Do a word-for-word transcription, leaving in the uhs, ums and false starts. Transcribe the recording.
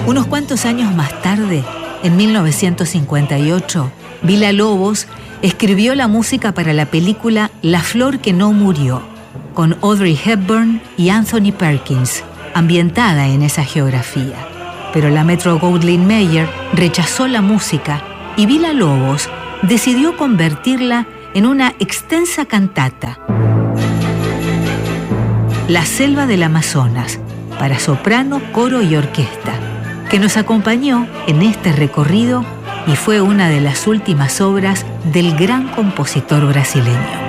Unos cuantos años más tarde, en mil novecientos cincuenta y ocho, Villa-Lobos escribió la música para la película La flor que no murió, con Audrey Hepburn y Anthony Perkins, ambientada en esa geografía. Pero la Metro-Goldwyn-Mayer rechazó la música y Villa-Lobos decidió convertirla en una extensa cantata, La selva del Amazonas, para soprano, coro y orquesta, que nos acompañó en este recorrido y fue una de las últimas obras del gran compositor brasileño.